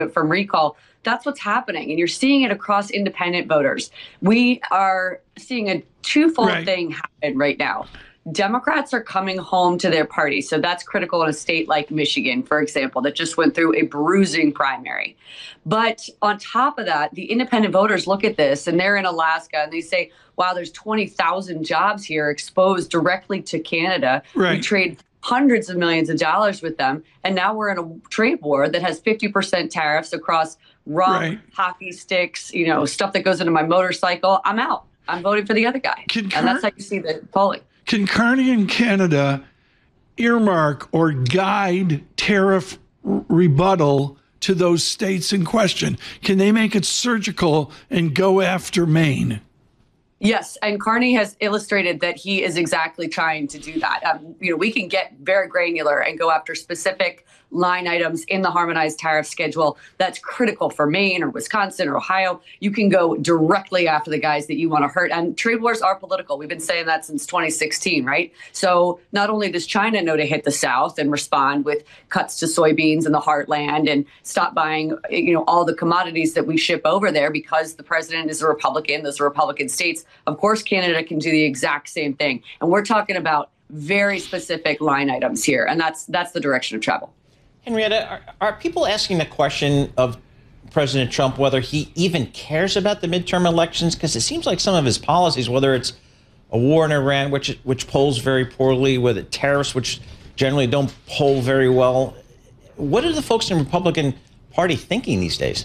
from recall. That's what's happening. And you're seeing it across independent voters. We are seeing a twofold thing happen right now. Democrats are coming home to their party. So that's critical in a state like Michigan, for example, that just went through a bruising primary. But on top of that, the independent voters look at this and they're in Alaska and they say, wow, there's 20,000 jobs here exposed directly to Canada. We trade hundreds of millions of dollars with them. And now we're in a trade war that has 50% tariffs across rum, hockey sticks, stuff that goes into my motorcycle. I'm out. I'm voting for the other guy. And that's how you see the polling. Can Carney in Canada earmark or guide tariff rebuttal to those states in question? Can they make it surgical and go after Maine? Yes, and Carney has illustrated that he is exactly trying to do that. We can get very granular and go after specific line items in the harmonized tariff schedule that's critical for Maine or Wisconsin or Ohio. You can go directly after the guys that you want to hurt. And trade wars are political. We've been saying that since 2016, right? So not only does China know to hit the South and respond with cuts to soybeans in the heartland and stop buying, all the commodities that we ship over there because the president is a Republican, those are Republican states. Of course, Canada can do the exact same thing. And we're talking about very specific line items here. And that's the direction of travel. Henrietta, are people asking the question of President Trump whether he even cares about the midterm elections? Because it seems like some of his policies, whether it's a war in Iran, which polls very poorly, whether tariffs, which generally don't poll very well. What are the folks in the Republican Party thinking these days?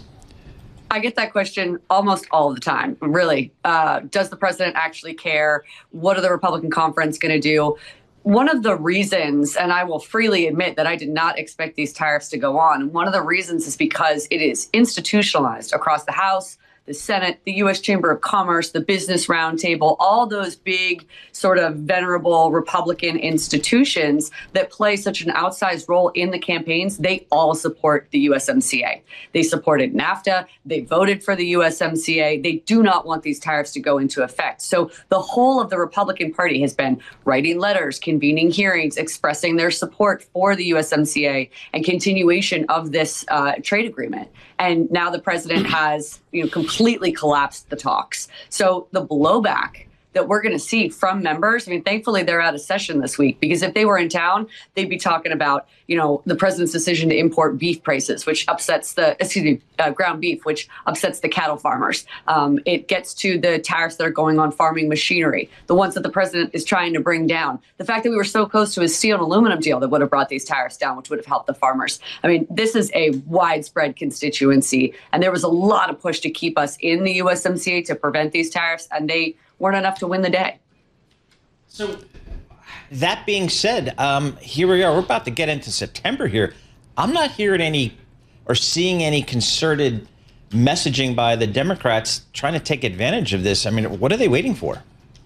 I get that question almost all the time, really. Does the president actually care? What are the Republican conference going to do? One of the reasons, and I will freely admit that I did not expect these tariffs to go on, one of the reasons is because it is institutionalized across the House, the Senate, the U.S. Chamber of Commerce, the Business Roundtable, all those big sort of venerable Republican institutions that play such an outsized role in the campaigns, they all support the USMCA. They supported NAFTA. They voted for the USMCA. They do not want these tariffs to go into effect. So the whole of the Republican Party has been writing letters, convening hearings, expressing their support for the USMCA and continuation of this trade agreement. And now the president has, completely collapsed the talks. So the blowback that we're going to see from members, thankfully they're out of session this week, because if they were in town, they'd be talking about, the president's decision to import beef prices, which upsets ground beef, which upsets the cattle farmers. It gets to the tariffs that are going on farming machinery, the ones that the president is trying to bring down. The fact that we were so close to a steel and aluminum deal that would have brought these tariffs down, which would have helped the farmers. This is a widespread constituency, and there was a lot of push to keep us in the USMCA to prevent these tariffs, and they weren't enough to win the day. So that being said, here we are. We're about to get into September here. I'm not hearing any or seeing any concerted messaging by the Democrats trying to take advantage of this. What are they waiting for?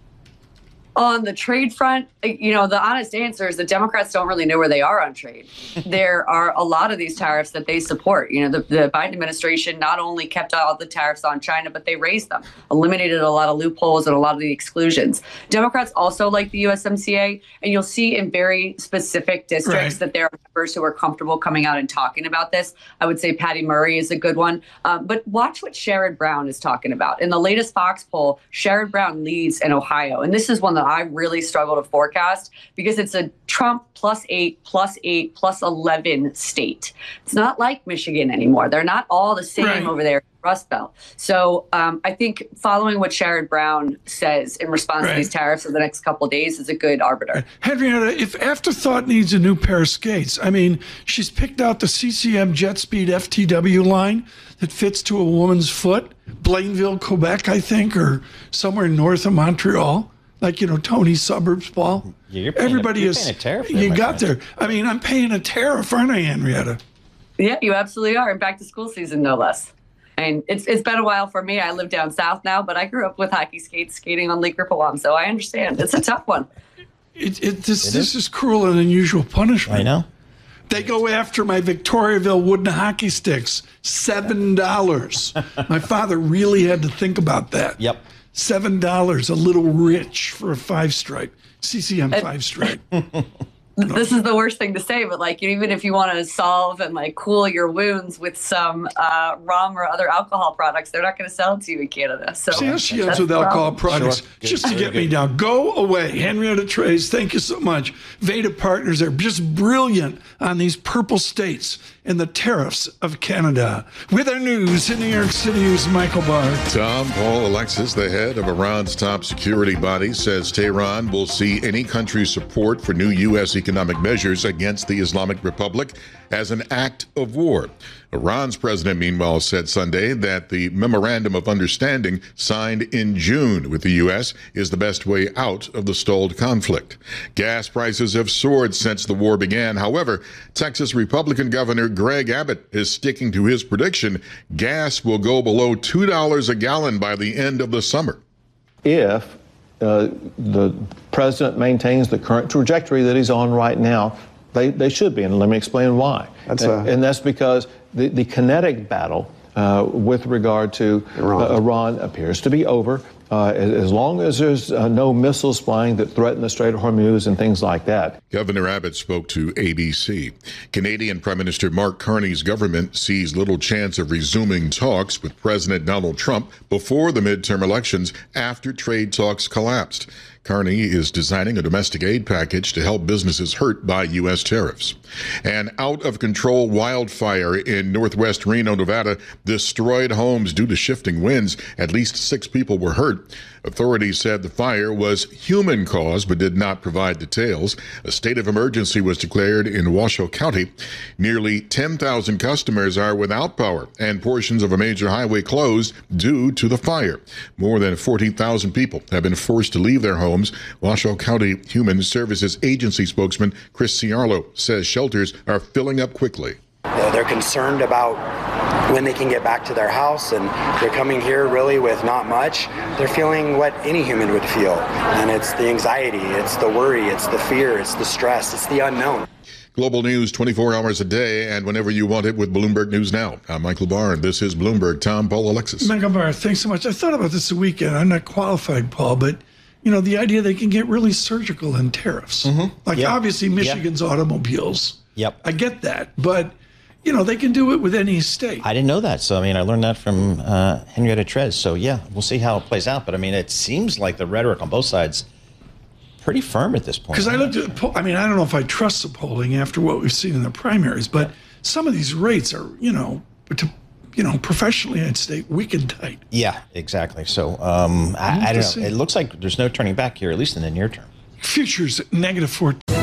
On the trade front, the honest answer is the Democrats don't really know where they are on trade. There are a lot of these tariffs that they support. The Biden administration not only kept all the tariffs on China, but they raised them, eliminated a lot of loopholes and a lot of the exclusions. Democrats also like the USMCA, and you'll see in very specific districts that there are members who are comfortable coming out and talking about this. I would say Patty Murray is a good one. But watch what Sherrod Brown is talking about. In the latest Fox poll, Sherrod Brown leads in Ohio, and this is one that I really struggle to forecast because it's a Trump +8, +8, +11 state. It's not like Michigan anymore. They're not all the same over there in the Rust Belt. So I think following what Sherrod Brown says in response to these tariffs in the next couple of days is a good arbiter. Henrietta, if Afterthought needs a new pair of skates, she's picked out the CCM JetSpeed FTW line that fits to a woman's foot, Blainville, Quebec, I think, or somewhere north of Montreal. Like, Tony's suburbs, Paul. Yeah, Everybody is paying a tariff there, you got there. I'm paying a tariff, aren't I, Henrietta? Yeah, you absolutely are. And back to school season, no less. It's been a while for me. I live down south now, but I grew up with hockey skates skating on Lake Rippewam, so I understand. It's a tough one. This is cruel and unusual punishment. I know. They go after my Victoriaville wooden hockey sticks, $7. My father really had to think about that. Yep. $7, a little rich for a 5-stripe, CCM 5-stripe. this is the worst thing to say, but like, even if you want to solve and like cool your wounds with some rum or other alcohol products, they're not going to sell it to you in Canada. So see how she ends with alcohol products just to get me down. Go away. Henrietta Treyz, thank you so much. Veda Partners are just brilliant on these purple states and the tariffs of Canada. With our news in New York City, here's Michael Barr. Tom Paul Alexis, the head of Iran's top security body, says Tehran will see any country's support for new U.S. economic measures against the Islamic Republic as an act of war. Iran's president, meanwhile, said Sunday that the memorandum of understanding signed in June with the U.S. is the best way out of the stalled conflict. Gas prices have soared since the war began. However, Texas Republican Governor Greg Abbott is sticking to his prediction gas will go below $2 a gallon by the end of the summer. If the president maintains the current trajectory that he's on right now, they should be, and let me explain why. And that's because the kinetic battle with regard to Iran appears to be over. As long as there's no missiles flying that threaten the Strait of Hormuz and things like that. Governor Abbott spoke to ABC. Canadian Prime Minister Mark Carney's government sees little chance of resuming talks with President Donald Trump before the midterm elections after trade talks collapsed. Carney is designing a domestic aid package to help businesses hurt by U.S. tariffs. An out-of-control wildfire in northwest Reno, Nevada, destroyed homes due to shifting winds. At least 6 people were hurt. Authorities said the fire was human-caused but did not provide details. A state of emergency was declared in Washoe County. Nearly 10,000 customers are without power, and portions of a major highway closed due to the fire. More than 40,000 people have been forced to leave their homes. Washoe County Human Services Agency spokesman Chris Ciarlo says shelters are filling up quickly. They're concerned about when they can get back to their house, and they're coming here really with not much. They're feeling what any human would feel, and it's the anxiety, it's the worry, it's the fear, it's the stress, it's the unknown. Global news 24 hours a day and whenever you want it with Bloomberg News Now. I'm Michael Barr, and this is Bloomberg. Tom Paul Alexis. Michael Barr, thanks so much. I thought about this the weekend. I'm not qualified, Paul, but you know, the idea they can get really surgical in tariffs. Obviously Michigan's automobiles. I get that, but you know, they can do it with any state. I didn't know that. So, I mean, I learned that from Henrietta Treyz. So, yeah, we'll see how it plays out. But, I mean, it seems like the rhetoric on both sides pretty firm at this point. Because I looked at the I don't know if I trust the polling after what we've seen in the primaries, but some of these rates are, professionally, I'd say wicked tight. Yeah, exactly. So, I don't know. It looks like there's no turning back here, at least in the near term. Futures -4.